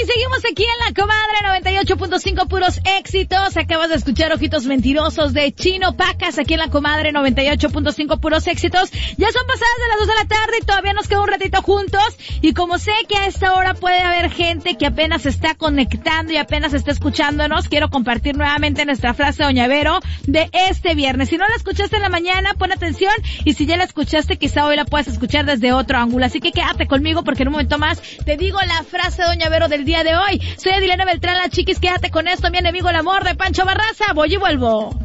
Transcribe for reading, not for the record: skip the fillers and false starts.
seguimos aquí en La Comadre 98.5, puros éxitos. Acabas de escuchar Ojitos Mentirosos de Chino Pacas aquí en La Comadre 98.5, puros éxitos. Ya son pasadas de las 2 de la tarde y todavía nos queda un ratito juntos. Y como sé que a esta hora puede haber gente que apenas se está conectando y apenas está escuchándonos, quiero compartir nuevamente nuestra frase Doña Vero de este viernes. Si no la escuchaste en la mañana, pon atención, y si ya la escuchaste, quizá hoy la puedas escuchar desde otro ángulo. Así que quédate conmigo porque en un momento más te digo la frase Doña Vero del día de hoy. Soy Adilena Beltrán, la chiquis, quédate con esto, mi enemigo el amor de Pancho Barraza. Voy y vuelvo.